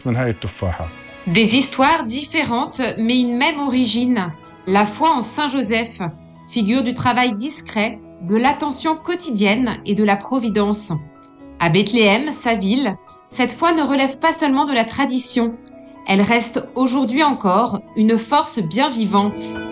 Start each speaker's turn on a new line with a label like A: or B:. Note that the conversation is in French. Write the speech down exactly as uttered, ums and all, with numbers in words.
A: من هاي التفاحة.
B: Des histoires différentes, mais une même origine. La foi en Saint Joseph, figure du travail discret, de l'attention quotidienne et de la providence. À Bethléem, sa ville, cette foi ne relève pas seulement de la tradition. Elle reste aujourd'hui encore une force bien vivante.